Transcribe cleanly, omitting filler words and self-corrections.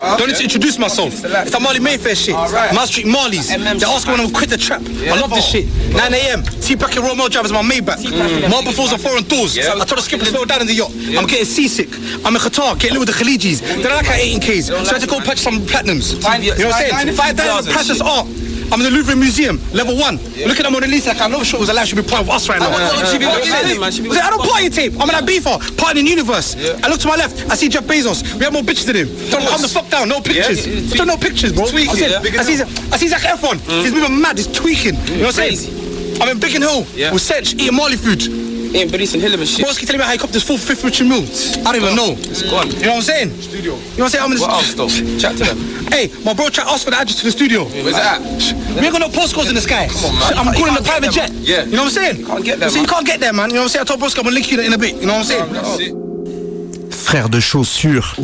Don't need to introduce myself. It's that Marley Mayfair shit. Mount Street Marleys. They're asking when I'm quit the trap. I love this shit. 9 a.m. T-Pack and Romeo drivers, my Maybach. Marble floors and foreign doors. I told the skipper to slow down in the yacht. I'm getting seasick. I'm in Qatar, getting lit with the Khalijis. They don't like at 18Ks. So I had to go purchase some platinums. You know what I'm saying? $5 priceless art. I'm in the Louvre Museum, level 1. Look at that Mona Lisa, like I know shit was alive, should be part of us right now. I don't party tape, I'm in that beefer, party in the universe. I look to my left, I see Jeff Bezos, we have more bitches than him. Don't calm the fuck down, no pictures. Don't no pictures, bro. I see Zac Efron, he's moving mad, he's tweaking. You know what I'm saying? I'm in Biggin Hill, with Sedge, eating Marley food. Ain't Belize and Hillam and shit. Boss keep telling me helicopters 4th, 5th Richard Mill. I don't even know. It's gone. You know what I'm saying? Studio. You know what I'm saying? I'm in the what else though? Chat to them. Hey, my bro tried to ask for the address to the studio. Where's that? We ain't got no postcodes in the sky. Come on, man. I'm calling the private jet. Yeah. You know what I'm saying? You can't get there, man. You can't get there, man. You know what I'm saying? I told Bosco I'm gonna link you in a bit. You know what I'm saying? Frère de chaussures.